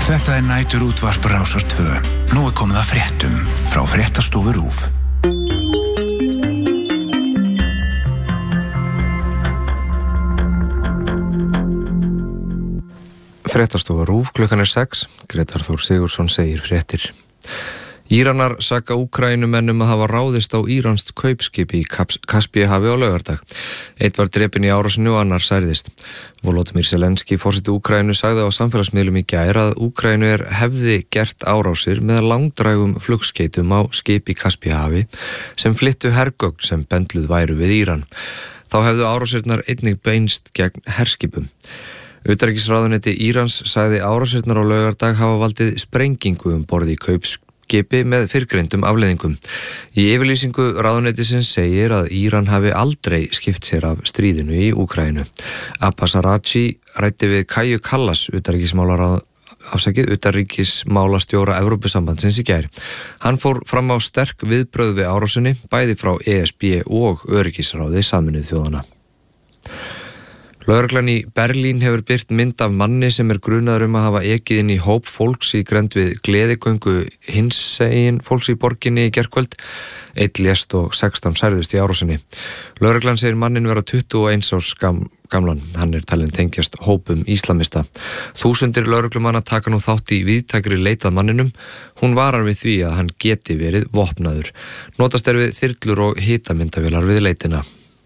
Þetta næturútvarp Rásar 2. Nú komið að fréttum frá Fréttastofu RÚV. Fréttastofa RÚV, klukkan 6. Grétar Þór Sigurðsson segir fréttir. Íranar saka Úkrænumennum að hafa ráðist á íranskt kaupskip í Kaspíahafi á laugardag. Einn var drepinn í árásinu og annar særðist. Volodymyr Zelenský, forseti Úkrænu, sagði á samfélagsmiðlum í gær að Úkrænu hefði gert árásir með langdrægum flugskeytum á skip í Kaspíahafi sem flyttu hergögn sem bendluð væru við Íran. Þá hefðu árásirnar einnig beinst gegn herskipum. Utanríkisráðuneyti Írans sagði árásirnar á laugardag hafa valdið sprengingu borð í kaupskipi með fyrrgreindum afleiðingum. Í yfirlýsingu ráðuneytisins segir að Íran hafi aldrei skipt sér af stríðinu í Úkraínu. Abbas Araghchi ræddi við Kaja Kallas, utanríkismálastjóra Evrópusambandsins í gær. Hann fór fram á sterk viðbrögð við árásinni, bæði frá ESB og Öryggisráði Sameinuðu þjóðanna. Lögreglan í Berlín hefur birt mynd af manni sem grunaður að hafa ekið inn í hóp fólks í grennd við gleðigöngu hinsegin fólks í borginni í gærkvöld. 1 lést og 16 særðust í árásinni. Lögreglan segir mannin vera 21 árs gamlan. Hann talinn tengjast hópum íslamista. Þúsundir lögreglumanna taka nú þátt í víðtækri leit að manninum. Hún varar við því að hann geti verið vopnaður. Notast við þyrlur og hitamyndavélar við leitina.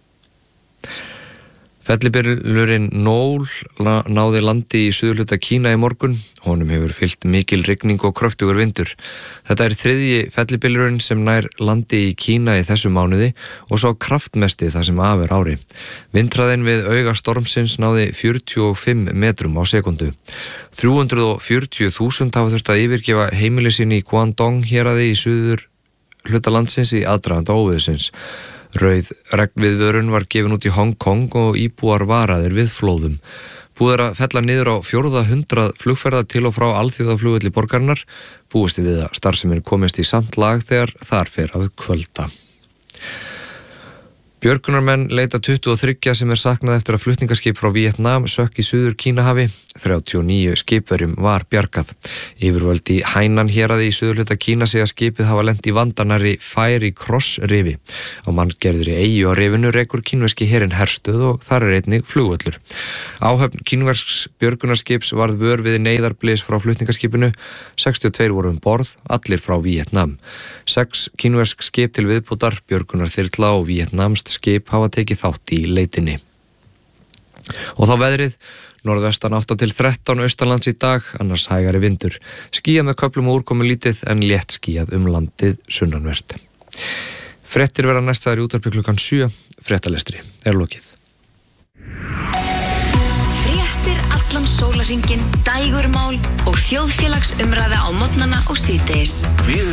Fellibylurinn Noel náði landi í suðurhluta Kína í morgun. Honum hefur fylgt mikil rigning og kröftugur vindur. Þetta 3. fellibylurinn sem nær landi í Kína í þessu mánuði og svo kraftmesti það sem af ári. Vindhraðinn við auga stormsins náði 45 metrum á sekundu. 340.000 hafa þurft að yfirgefa heimili sín í Guangdong héraði í suður hluta landsins í aðdraganda óveðursins. Rauð regnviðvörun var gefin út í Hong Kong og íbúar varaðir við flóðum. Búið að fella niður á 400 flugferða til og frá alþjóðaflugvelli borgarinnar. Búist við að starfsemin komist í samt lag þegar þar fer að kvölda. Björgunarmenn leita 23 sem saknað eftir að flutningaskip frá Víetnam sökk í suður Kínahafi. 39 skipverjum var bjargað. Yfirvöld í Hainan héraði í suðurhluta Kína segja að skipið hafa lent í vandanari Fiery Cross rifi. Á manngerðri eyju á rifinu rekur kínverski herinn herstöð og þar einnig flugvöllur. Áhöfn kínversks björgunarskips varð vör við neyðarblys frá flutningaskipinu. 62 voru borð, allir frá Víetnam. 6 kínversk skip til viðbótar, björgunarþyrla og víetnamskt skip hafa tekið þátt í leitinni. Og þá veðrið, norðvestan 8 til 13 austanlands í dag, annars hægari vindur. Skýjað með köflum og úrkomu lítið en létt skýjað landið sunnanvert. Fréttir verða næstaðar í útvarpi klukkan 7. Fréttalestri lokið. Fréttir allan sólarhringinn, dægurmál og þjóðfélagsumræða á morgnana og síðdegis.